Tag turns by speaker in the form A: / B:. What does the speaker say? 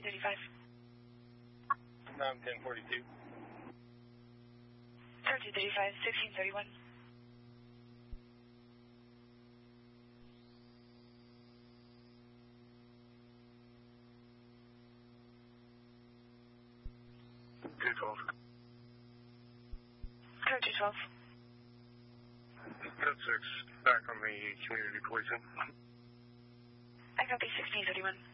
A: 1635.
B: I'm 1042.
A: Tower 235, 1631. Tower 212.
B: Code 6, back on the community policing.
A: I copy 1631.